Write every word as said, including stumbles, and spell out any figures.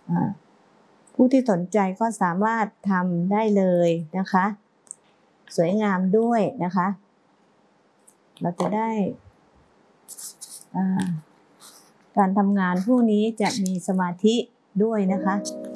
ผู้ที่สนใจก็สามารถทำได้เลยนะคะสวยงามด้วยนะคะเราจะได้การทำงานผู้นี้จะมีสมาธิด้วยนะคะ